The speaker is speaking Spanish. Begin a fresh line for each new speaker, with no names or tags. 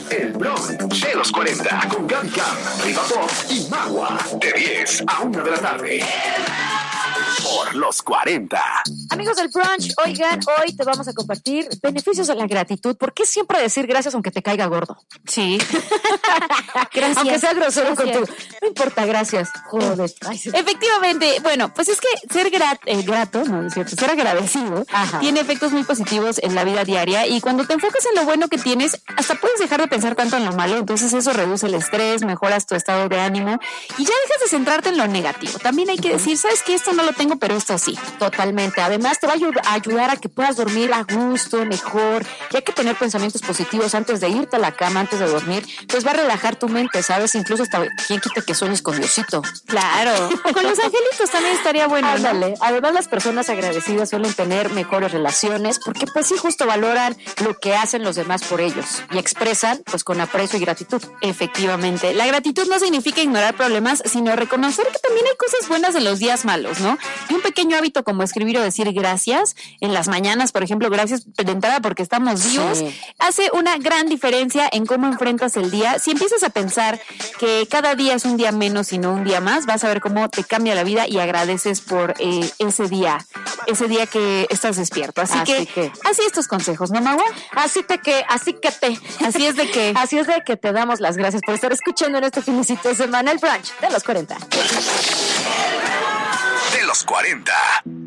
El brunch de los 40 con Gaby Cam, Riva Pop y Magua. De 10 a 1 de la tarde. Por los 40.
Amigos del brunch, oigan, hoy te vamos a compartir beneficios de la gratitud. ¿Por qué siempre decir gracias aunque te caiga gordo?
Sí. Gracias.
Aunque sea grosero con tu... No importa, gracias. Joder. Ay, sí.
Efectivamente, bueno, pues es que ser grato, no es cierto, ser agradecido, tiene efectos muy positivos en la vida diaria, y cuando te enfocas en lo bueno que tienes, hasta puedes dejar de pensar tanto en lo malo. Entonces eso reduce el estrés, mejoras tu estado de ánimo y ya dejas de centrarte en lo negativo. También hay que decir, ¿sabes qué? Esto no lo tengo, pero esto sí.
Totalmente. Además, te va a ayudar a que puedas dormir a gusto, mejor. Y hay que tener pensamientos positivos antes de irte a la cama, antes de dormir. Pues va a relajar tu mente, ¿sabes? Incluso hasta quien quita que sueñes con Diosito.
Claro. O con los angelitos también estaría bueno,
Ándale.
¿no?
Además, las personas agradecidas suelen tener mejores relaciones porque pues sí, justo valoran lo que hacen los demás por ellos y expresan pues con aprecio y gratitud.
Efectivamente. La gratitud no significa ignorar problemas, sino reconocer que también hay cosas buenas en los días malos, ¿no? Y un pequeño hábito como escribir o decir gracias en las mañanas, por ejemplo, gracias de entrada porque estamos vivos, hace una gran diferencia en cómo enfrentas el día. Si empiezas a pensar que cada día es un día menos y no un día más, vas a ver cómo te cambia la vida y agradeces por ese día que estás despierto. Así que así estos consejos, ¿no, Magua?
Así es de que te damos las gracias por estar escuchando en este finicito de semana el brunch de los 40.
De los 40.